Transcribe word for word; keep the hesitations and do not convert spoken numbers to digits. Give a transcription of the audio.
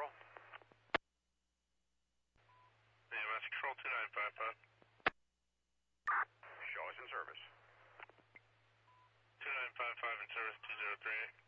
Control. A M S Control two nine five five. Show us in service. two nine five five in service two zero three eight.